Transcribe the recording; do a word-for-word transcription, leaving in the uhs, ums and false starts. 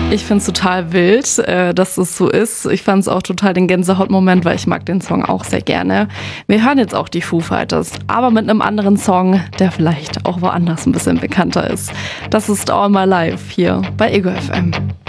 Ich finde es total wild, äh, dass es so ist. Ich fand es auch total den Gänsehaut-Moment, weil ich mag den Song auch sehr gerne. Wir hören jetzt auch die Foo Fighters, aber mit einem anderen Song, der vielleicht auch woanders ein bisschen bekannter ist. Das ist All My Life hier bei Ego F M.